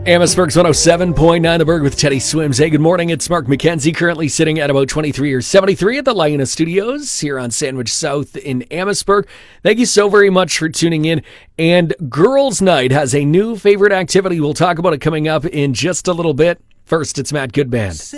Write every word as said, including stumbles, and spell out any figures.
Amherstburg's one oh seven point nine The Berg with Teddy Swims. Hey, good morning. It's Mark McKenzie, currently sitting at about twenty-three or seventy-three at the Laina Studios here on Sandwich South in Amherstburg. Thank you so very much for tuning in. And Girls Night has a new favorite activity. We'll talk about it coming up in just a little bit. First, it's Matt Goodband.